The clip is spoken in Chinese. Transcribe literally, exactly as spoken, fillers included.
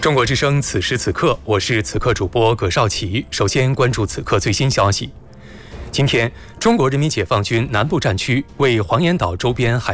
中国之声，此时此刻，我是此刻主播葛少奇。首先关注此刻最新消息。今天，中国人民解放军南部战区为黄岩岛周边海